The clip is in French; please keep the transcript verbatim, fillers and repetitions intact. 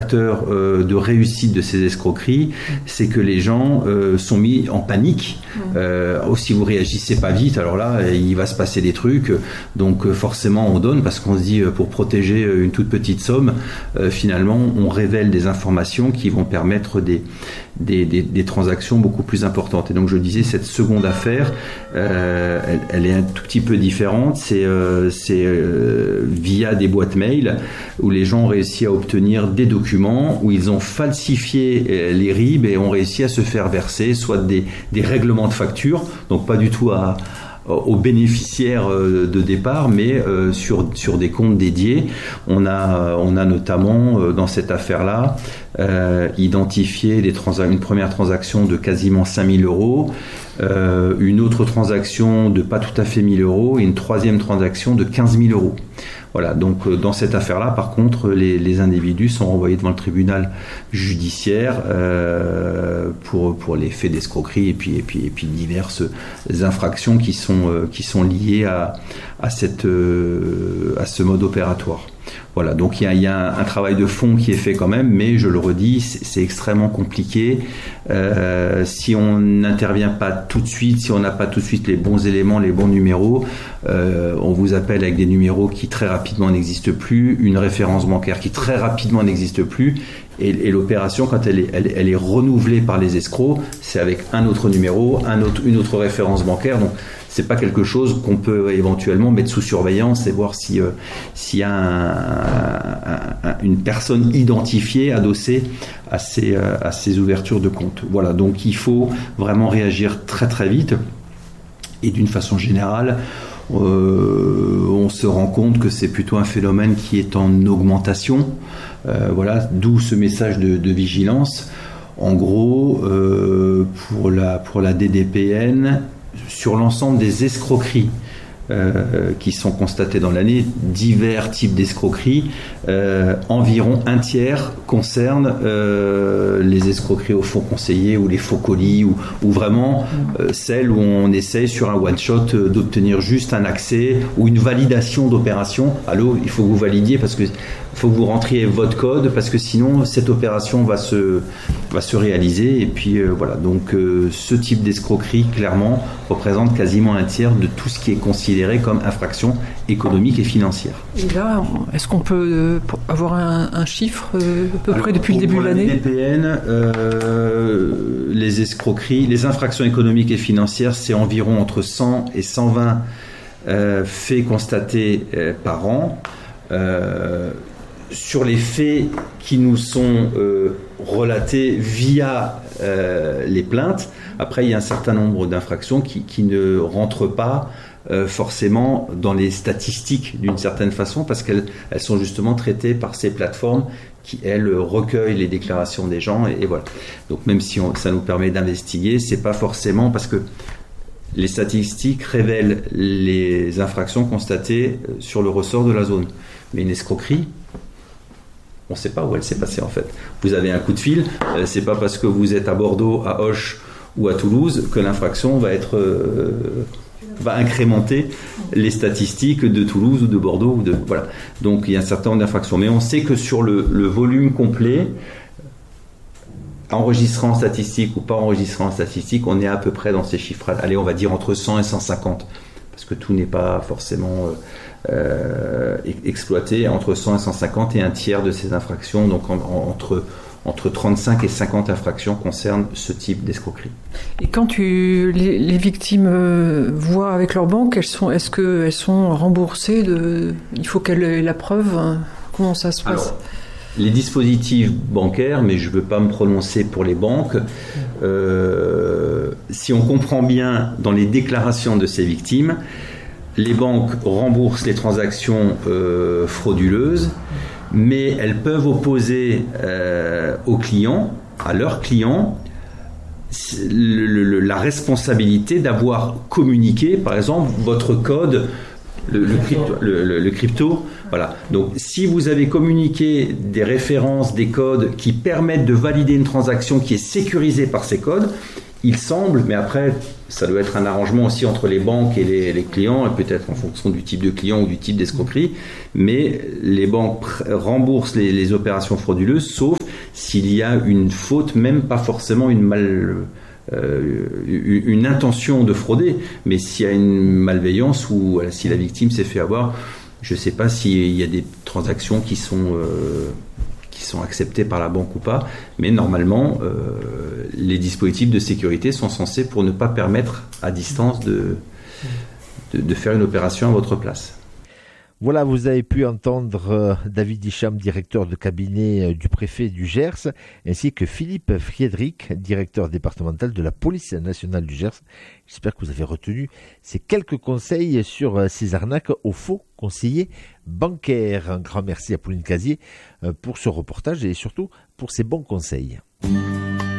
facteur euh, de réussite de ces escroqueries, c'est que les gens euh, sont mis en panique. Euh, oh, si vous réagissez pas vite, alors là, il va se passer des trucs. Donc euh, forcément, on donne parce qu'on se dit, euh, pour protéger une toute petite somme, euh, finalement, on révèle des informations qui vont permettre des, des, des, des transactions beaucoup plus importantes. Et donc, je disais, cette seconde affaire, euh, elle, elle est un tout petit peu différente. C'est, euh, c'est euh, via des boîtes mail où les gens ont réussi à obtenir des documents, où ils ont falsifié les R I B et ont réussi à se faire verser soit des, des règlements de facture, donc pas du tout à, aux bénéficiaires de départ, mais euh, sur, sur des comptes dédiés. On a, on a notamment, euh, dans cette affaire-là, euh, identifié des trans- une première transaction de quasiment cinq mille euros, euh, une autre transaction de pas tout à fait mille euros et une troisième transaction de quinze mille euros. Voilà, donc euh, dans cette affaire-là, par contre, les, les individus sont renvoyés devant le tribunal judiciaire euh, pour pour les faits d'escroquerie et puis et puis et puis diverses infractions qui sont euh, qui sont liées à à cette euh, à ce mode opératoire. Voilà, donc il y a, il y a un, un travail de fond qui est fait quand même, mais je le redis, c'est, c'est extrêmement compliqué. Euh, si on n'intervient pas tout de suite, si on n'a pas tout de suite les bons éléments, les bons numéros, euh, on vous appelle avec des numéros qui très rapidement n'existent plus, une référence bancaire qui très rapidement n'existe plus, et, et l'opération, quand elle est, elle, elle est renouvelée par les escrocs, c'est avec un autre numéro, un autre, une autre référence bancaire. Donc c'est pas quelque chose qu'on peut éventuellement mettre sous surveillance et voir si euh, s'il y a un, un, un, une personne identifiée adossée à ces euh, à ces ouvertures de compte. Voilà, donc il faut vraiment réagir très très vite et d'une façon générale. Euh, on se rend compte que c'est plutôt un phénomène qui est en augmentation. Euh, voilà, d'où ce message de, de vigilance. En gros, euh, pour la pour la D D P N, sur l'ensemble des escroqueries euh, qui sont constatées dans l'année, divers types d'escroqueries, euh, environ un tiers concerne euh, les escroqueries au faux conseiller ou les faux colis ou, ou vraiment euh, celles où on essaye sur un one-shot euh, d'obtenir juste un accès ou une validation d'opération. Allô, il faut que vous validiez parce que il faut que vous rentriez votre code parce que sinon cette opération va se, va se réaliser. Et puis euh, voilà, donc euh, ce type d'escroquerie clairement représente quasiment un tiers de tout ce qui est considéré comme infraction économique et financière. Et là, est-ce qu'on peut euh, avoir un, un chiffre euh, à peu Alors, près depuis le début de l'année ? Pour la D P N, euh, les escroqueries, les infractions économiques et financières, c'est environ entre cent et cent vingt euh, faits constatés euh, par an. Euh, sur les faits qui nous sont euh, relatés via euh, les plaintes, après il y a un certain nombre d'infractions qui, qui ne rentrent pas euh, forcément dans les statistiques d'une certaine façon parce qu'elles elles sont justement traitées par ces plateformes qui elles recueillent les déclarations des gens et, et voilà. Donc même si on, ça nous permet d'investiguer, c'est pas forcément parce que les statistiques révèlent les infractions constatées sur le ressort de la zone. Mais une escroquerie, on ne sait pas où elle s'est passée en fait. Vous avez un coup de fil, euh, c'est pas parce que vous êtes à Bordeaux, à Auch ou à Toulouse que l'infraction va être euh, va incrémenter les statistiques de Toulouse ou de Bordeaux ou de voilà. Donc il y a un certain nombre d'infractions, mais on sait que sur le, le volume complet, enregistré en statistique ou pas enregistré en statistique, on est à peu près dans ces chiffres. Allez, on va dire entre cent et cent cinquante, parce que tout n'est pas forcément euh, Euh, exploité, entre cent et cent cinquante et un tiers de ces infractions, donc en, en, entre, entre trente-cinq et cinquante infractions concernent ce type d'escroquerie. Et quand tu, les, les victimes euh, voient avec leur banque, elles sont, est-ce qu'elles sont remboursées de, il faut qu'elles aient la preuve, hein, comment ça se passe? Alors, les dispositifs bancaires, mais je ne veux pas me prononcer pour les banques, euh, si on comprend bien dans les déclarations de ces victimes, les banques remboursent les transactions euh, frauduleuses, mais elles peuvent opposer euh, aux clients, à leurs clients, le, le, la responsabilité d'avoir communiqué, par exemple, votre code, le, le, crypto, le, le, le crypto. Voilà. Donc, si vous avez communiqué des références, des codes qui permettent de valider une transaction qui est sécurisée par ces codes, il semble, mais après, ça doit être un arrangement aussi entre les banques et les, les clients, et peut-être en fonction du type de client ou du type d'escroquerie, mais les banques remboursent les, les opérations frauduleuses, sauf s'il y a une faute, même pas forcément une mal... Euh, une intention de frauder, mais s'il y a une malveillance ou voilà, si la victime s'est fait avoir, je ne sais pas s'il y a des transactions qui sont, euh, qui sont acceptées par la banque ou pas, mais normalement, euh, les dispositifs de sécurité sont censés pour ne pas permettre à distance de, de, de faire une opération à votre place. Voilà, vous avez pu entendre euh, David Hicham, directeur de cabinet euh, du préfet du Gers, ainsi que Philippe Friedrich, directeur départemental de la police nationale du Gers. J'espère que vous avez retenu ces quelques conseils sur euh, ces arnaques aux faux conseillers bancaires. Un grand merci à Pauline Casier euh, pour ce reportage et surtout pour ces bons conseils.